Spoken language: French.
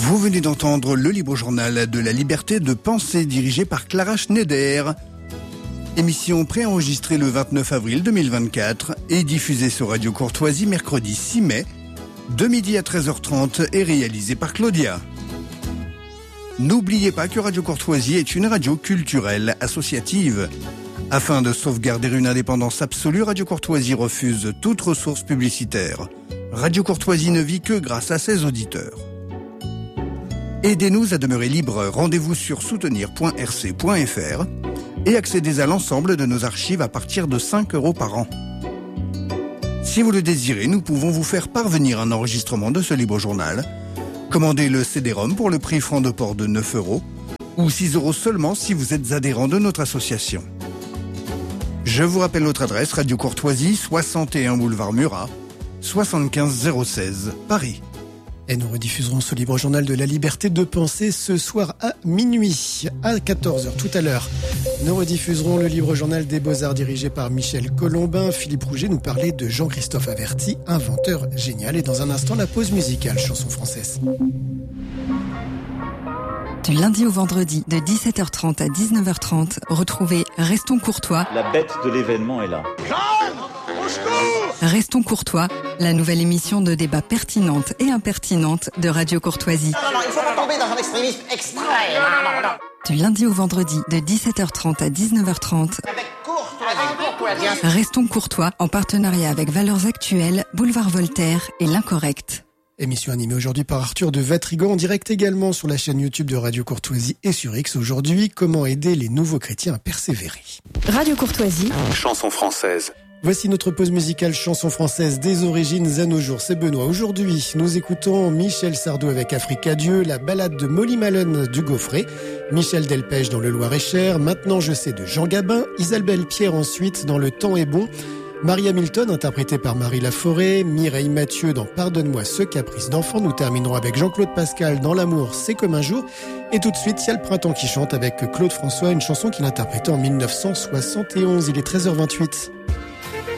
Vous venez d'entendre le libre journal de la liberté de penser dirigé par Clara Schneider. Émission préenregistrée le 29 avril 2024 et diffusée sur Radio Courtoisie mercredi 6 mai, de midi à 13h30 et réalisée par Claudia. N'oubliez pas que Radio Courtoisie est une radio culturelle associative. Afin de sauvegarder une indépendance absolue, Radio Courtoisie refuse toute ressource publicitaire. Radio Courtoisie ne vit que grâce à ses auditeurs. Aidez-nous à demeurer libres. Rendez-vous sur soutenir.rc.fr et accédez à l'ensemble de nos archives à partir de 5 € par an. Si vous le désirez, nous pouvons vous faire parvenir un enregistrement de ce libre journal. Commandez le CD-ROM pour le prix franc de port de 9 € ou 6 € seulement si vous êtes adhérent de notre association. Je vous rappelle notre adresse, Radio Courtoisie, 61 boulevard Murat, 75 016, Paris. Et nous rediffuserons ce libre journal de la liberté de penser ce soir à minuit, à 14h tout à l'heure. Nous rediffuserons le libre journal des Beaux-Arts dirigé par Michel Colombin. Philippe Rouget nous parlait de Jean-Christophe Averty, inventeur génial. Et dans un instant, la pause musicale, chanson française. Du lundi au vendredi, de 17h30 à 19h30, retrouvez Restons Courtois. La bête de l'événement est là. Restons Courtois, la nouvelle émission de débat pertinente et impertinente de Radio Courtoisie. Non, il faut pas tomber dans un extrémisme extrême. Non. Du lundi au vendredi, de 17h30 à 19h30. Avec courtoisie. Restons Courtois, en partenariat avec Valeurs Actuelles, Boulevard Voltaire et L'Incorrect. Émission animée aujourd'hui par Arthur de Vatrigan, en direct également sur la chaîne YouTube de Radio Courtoisie et sur X. Aujourd'hui, comment aider les nouveaux chrétiens à persévérer. Radio Courtoisie. Chanson française. Voici notre pause musicale chanson française des origines à nos jours. C'est Benoît. Aujourd'hui, nous écoutons Michel Sardou avec Africa Dieu, la ballade de Molly Malone du Gaufret, Michel Delpech dans le Loir-et-Cher, Maintenant je sais de Jean Gabin, Isabelle Pierre ensuite dans Le temps est bon, Marie Hamilton interprétée par Marie Laforêt, Mireille Mathieu dans Pardonne-moi ce caprice d'enfant. Nous terminerons avec Jean-Claude Pascal dans L'amour c'est comme un jour. Et tout de suite, il y a Le printemps qui chante avec Claude François, une chanson qu'il interprétait en 1971. Il est 13h28.